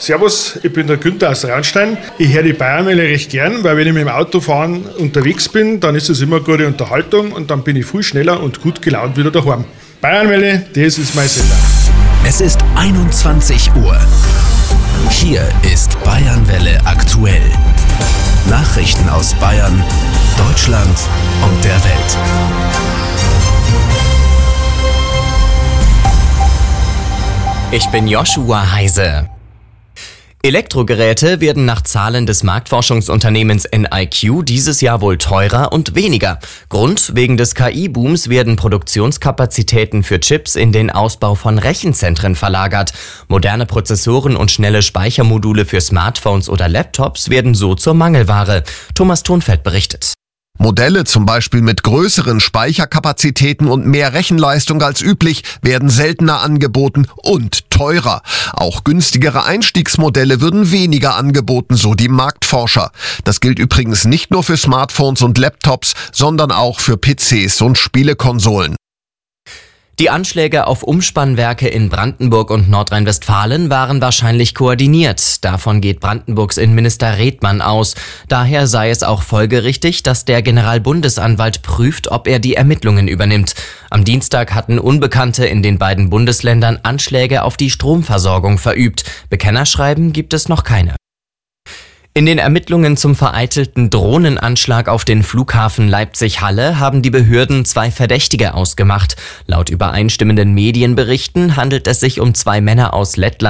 Servus, ich bin der Günther aus Raunstein. Ich höre die Bayernwelle recht gern, weil wenn ich mit dem Autofahren unterwegs bin, dann ist es immer eine gute Unterhaltung und dann bin ich viel schneller und gut gelaunt wieder daheim. Bayernwelle, das ist mein Sender. Es ist 21 Uhr. Hier ist Bayernwelle aktuell. Nachrichten aus Bayern, Deutschland und der Welt. Ich bin Joshua Heise. Elektrogeräte werden nach Zahlen des Marktforschungsunternehmens NIQ dieses Jahr wohl teurer und weniger. Grund: wegen des KI-Booms werden Produktionskapazitäten für Chips in den Ausbau von Rechenzentren verlagert. Moderne Prozessoren und schnelle Speichermodule für Smartphones oder Laptops werden so zur Mangelware. Thomas Thonfeld berichtet. Modelle zum Beispiel mit größeren Speicherkapazitäten und mehr Rechenleistung als üblich werden seltener angeboten und teurer. Auch günstigere Einstiegsmodelle würden weniger angeboten, so die Marktforscher. Das gilt übrigens nicht nur für Smartphones und Laptops, sondern auch für PCs und Spielekonsolen. Die Anschläge auf Umspannwerke in Brandenburg und Nordrhein-Westfalen waren wahrscheinlich koordiniert. Davon geht Brandenburgs Innenminister Redmann aus. Daher sei es auch folgerichtig, dass der Generalbundesanwalt prüft, ob er die Ermittlungen übernimmt. Am Dienstag hatten Unbekannte in den beiden Bundesländern Anschläge auf die Stromversorgung verübt. Bekennerschreiben gibt es noch keine. In den Ermittlungen zum vereitelten Drohnenanschlag auf den Flughafen Leipzig-Halle haben die Behörden 2 Verdächtige ausgemacht. Laut übereinstimmenden Medienberichten handelt es sich um 2 Männer aus Lettland.